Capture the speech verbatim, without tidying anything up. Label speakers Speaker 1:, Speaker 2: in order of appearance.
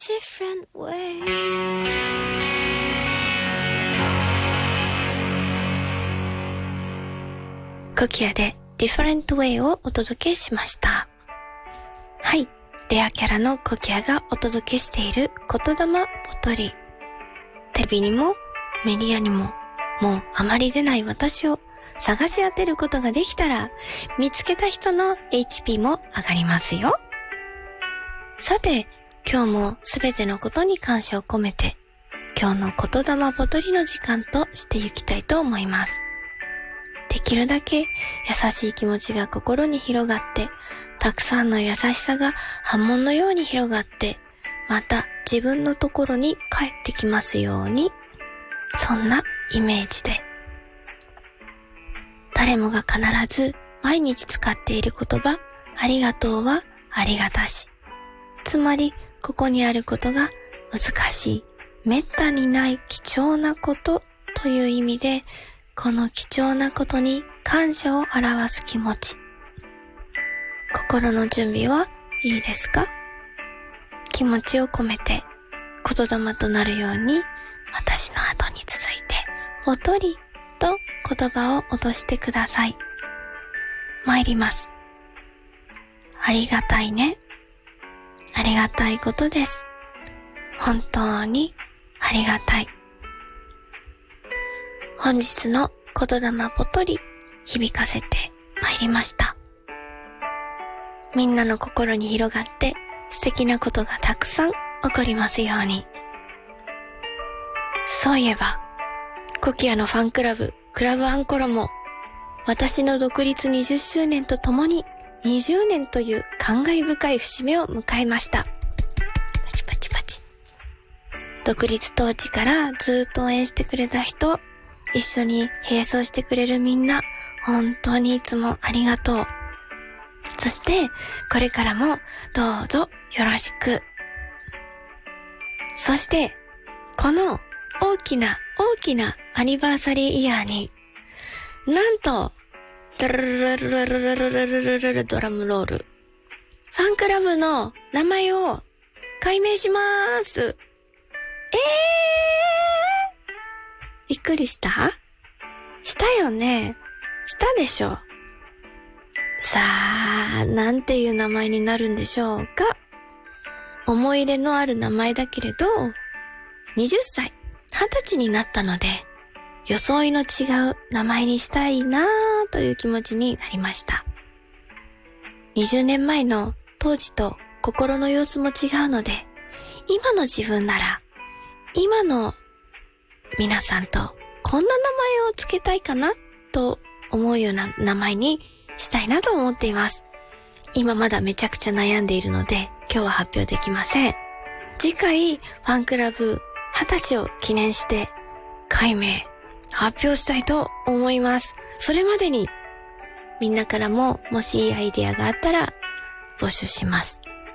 Speaker 1: different wayコキアで Different Way をお届けしました。はい、レアキャラのコキアがお届けしている言霊ボトリ。テレビにもメディアにももうあまり出ない私を探し当てることができたら、見つけた人の エイチピー も上がりますよ。さて、今日もすべてのことに感謝を込めて、今日の言霊ボトリの時間としていきたいと思います。できるだけ優しい気持ちが心に広がって、たくさんの優しさが波紋のように広がって、また自分のところに帰ってきますように、そんなイメージで。誰もが必ず毎日使っている言葉、ありがとうはありがたし。つまり、ここにあることが難しい、めったにない貴重なことという意味で、この貴重なことに感謝を表す気持ち。心の準備はいいですか？気持ちを込めて言霊となるように、私の後に続いてボトリと言葉を落としてください。参ります。ありがたいね。ありがたいことです。本当にありがたい。本日の言霊ボトリ響かせて参りました。みんなの心に広がって素敵なことがたくさん起こりますように。そういえば、コキアのファンクラブ、クラブアンコロも、私の独立にじゅっしゅうねんとともににじゅうねんという感慨深い節目を迎えました。パチパチパチ。独立当時からずっと応援してくれた人、一緒に並走してくれるみんな、本当にいつもありがとう。そして、これからもどうぞよろしく。そして、この大きな大きなアニバーサリーイヤーに、なんと、ドルルルルルルルルルルルドラムロール。ファンクラブの名前を改名しまーす。えーびっくりした？したよね？したでしょ？さあ、なんていう名前になるんでしょうか？思い入れのある名前だけれど、はたち、はたちになったので、装いの違う名前にしたいなぁという気持ちになりました。にじゅうねんまえの当時と心の様子も違うので、今の自分なら、今の皆さんとこんな名前をつけたいかなと思うような名前にしたいなと思っています。今まだめちゃくちゃ悩んでいるので今日は発表できません。次回ファンクラブはたちを記念して改名発表したいと思います。それまでにみんなからももしいいアイデアがあったら募集します。